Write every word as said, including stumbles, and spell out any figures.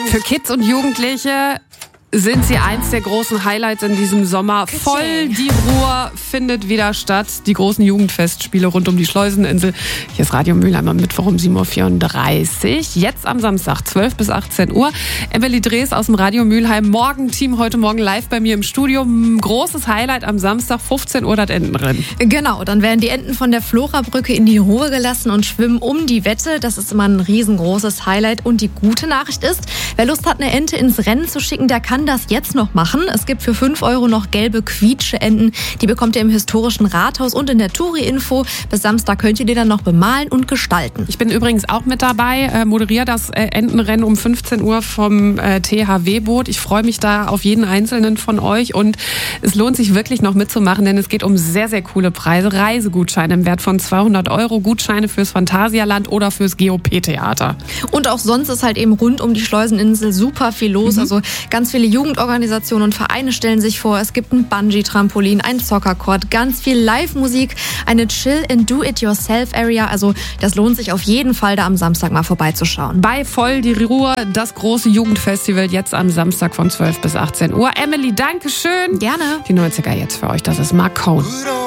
Für Kids und Jugendliche sind sie eins der großen Highlights in diesem Sommer. Voll die Ruhr findet wieder statt. Die großen Jugendfestspiele rund um die Schleuseninsel. Hier ist Radio Mülheim am Mittwoch um sieben Uhr vierunddreißig. Jetzt am Samstag, zwölf bis achtzehn Uhr. Emily Drees aus dem Radio Mülheim. Morgen-Team heute Morgen live bei mir im Studio. Großes Highlight am Samstag, fünfzehn Uhr, das Entenrennen. Genau, dann werden die Enten von der Florabrücke in die Ruhe gelassen und schwimmen um die Wette. Das ist immer ein riesengroßes Highlight. Und die gute Nachricht ist, wer Lust hat, eine Ente ins Rennen zu schicken, der kann das jetzt noch machen. Es gibt für fünf Euro noch gelbe Quietsche-Enten. Die bekommt ihr im historischen Rathaus und in der Touri-Info. Bis Samstag könnt ihr die dann noch bemalen und gestalten. Ich bin übrigens auch mit dabei, äh, moderiere das äh, Entenrennen um fünfzehn Uhr vom äh, T H W-Boot. Ich freue mich da auf jeden einzelnen von euch und es lohnt sich wirklich noch mitzumachen, denn es geht um sehr, sehr coole Preise. Reisegutscheine im Wert von zweihundert Euro, Gutscheine fürs Phantasialand oder fürs G O P-Theater. Und auch sonst ist halt eben rund um die Schleuseninsel super viel los. Mhm. Also ganz viele Jugendorganisationen und Vereine stellen sich vor. Es gibt ein Bungee-Trampolin, ein Soccer-Court, ganz viel Live-Musik, eine Chill-and-Do-it-yourself-Area. Also das lohnt sich auf jeden Fall, da am Samstag mal vorbeizuschauen. Bei Voll die Ruhr, das große Jugendfestival, jetzt am Samstag von zwölf bis achtzehn Uhr. Emily, danke schön. Gerne. Die neunziger jetzt für euch, das ist Mark Cohn.